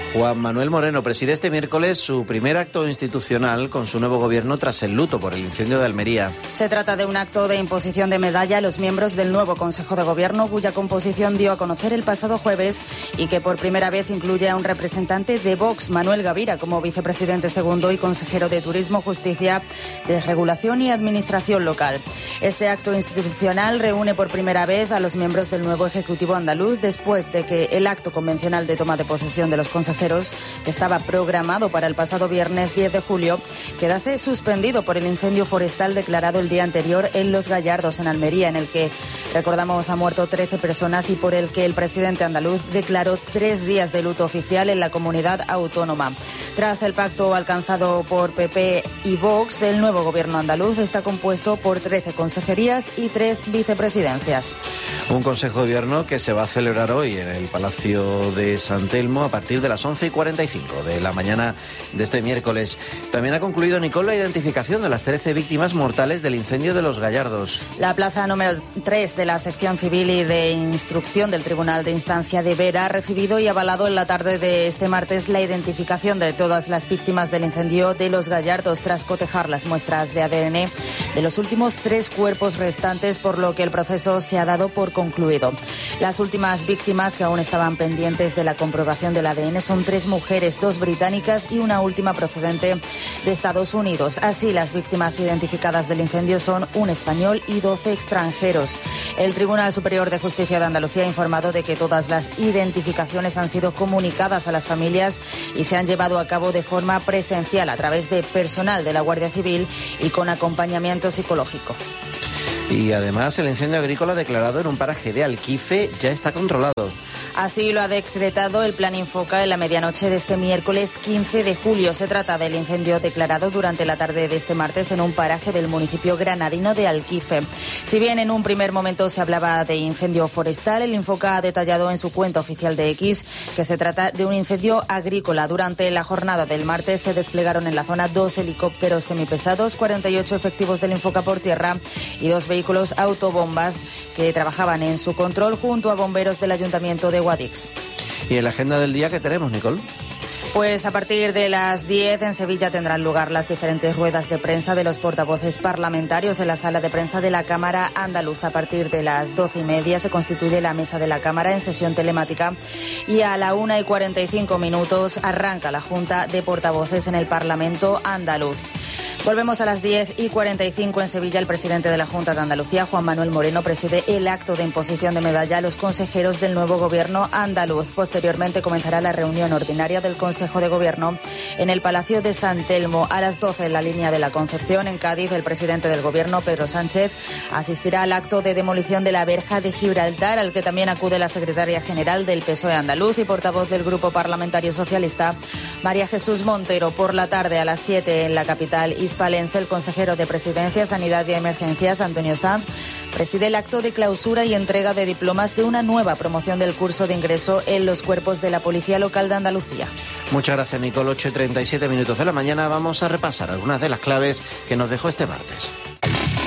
Juan Manuel Moreno preside este miércoles su primer acto institucional con su nuevo gobierno tras el luto por el incendio de Almería. Se trata de un acto de imposición de medalla a los miembros del nuevo Consejo de Gobierno, cuya composición dio a conocer el pasado jueves y que por primera vez incluye a un representante de Vox, Manuel Gavira, como vicepresidente segundo y consejero de Turismo, Justicia, Desregulación y Administración Local. Este acto institucional reúne por primera vez a los miembros del nuevo Ejecutivo andaluz después de que el acto convencional de toma de posesión de los consejeros, que estaba programado para el pasado viernes 10 de julio, quedase suspendido por el incendio forestal declarado el día anterior en Los Gallardos, en Almería, en el que, recordamos, han muerto 13 personas y por el que el presidente andaluz declaró 3 días de luto oficial en la comunidad autónoma. Tras el pacto alcanzado por PP y Vox, el nuevo gobierno andaluz está compuesto por 13 consejerías y 3 vicepresidencias. Un consejo de gobierno que se va a celebrar hoy en el Palacio de San Telmo a partir de las 11:45 de la mañana de este miércoles. También ha concluido, Nicole, la identificación de las 13 víctimas mortales del incendio de Los Gallardos. La plaza número 3 de la sección civil y de instrucción del Tribunal de Instancia de Vera ha recibido y avalado en la tarde de este martes la identificación de todas las víctimas del incendio de Los Gallardos tras cotejar las muestras de ADN de los últimos 3 cuerpos restantes, por lo que el proceso se ha dado por concluido. Las últimas víctimas que aún estaban pendientes de la comprobación del ADN son 3 mujeres, 2 británicas y una última procedente de Estados Unidos. Así, las víctimas identificadas del incendio son un español y 12 extranjeros. El Tribunal Superior de Justicia de Andalucía ha informado de que todas las identificaciones han sido comunicadas a las familias y se han llevado a cabo de forma presencial a través de personal de la Guardia Civil y con acompañamiento psicológico. Y además, el incendio agrícola declarado en un paraje de Alquife ya está controlado. Así lo ha decretado el Plan Infoca en la medianoche de este miércoles 15 de julio. Se trata del incendio declarado durante la tarde de este martes en un paraje del municipio granadino de Alquife. Si bien en un primer momento se hablaba de incendio forestal, el Infoca ha detallado en su cuenta oficial de X que se trata de un incendio agrícola. Durante la jornada del martes se desplegaron en la zona 2 helicópteros semipesados, 48 efectivos del Infoca por tierra y 2 vehículos autobombas que trabajaban en su control junto a bomberos del Ayuntamiento de Guadix. ¿Y en la agenda del día qué tenemos, Nicole? Pues a partir de las 10 en Sevilla tendrán lugar las diferentes ruedas de prensa de los portavoces parlamentarios en la sala de prensa de la Cámara Andaluza. A partir de las 12:30 se constituye la mesa de la Cámara en sesión telemática y a la 1:45 arranca la Junta de Portavoces en el Parlamento andaluz. Volvemos a las 10:45 en Sevilla. El presidente de la Junta de Andalucía, Juan Manuel Moreno, preside el acto de imposición de medalla a los consejeros del nuevo gobierno andaluz. Posteriormente comenzará la reunión ordinaria del Consejo de Gobierno en el Palacio de San Telmo. A las 12 en la línea de la Concepción, en Cádiz, el presidente del Gobierno, Pedro Sánchez, asistirá al acto de demolición de la verja de Gibraltar, al que también acude la secretaria general del PSOE andaluz y portavoz del Grupo Parlamentario Socialista, María Jesús Montero. Por la tarde, a las 7 en la capital hispalense, el consejero de Presidencia, Sanidad y Emergencias, Antonio Sanz, preside el acto de clausura y entrega de diplomas de una nueva promoción del curso de ingreso en los cuerpos de la Policía Local de Andalucía. Muchas gracias, Nicole. 8:37 de la mañana. Vamos a repasar algunas de las claves que nos dejó este martes.